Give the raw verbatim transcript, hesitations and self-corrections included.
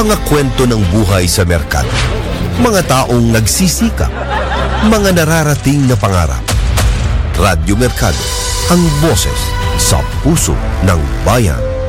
Mga kwento ng buhay sa merkado. Mga taong nagsisikap. Mga nararating na pangarap. Radyo Merkado, ang boses sa puso ng bayan.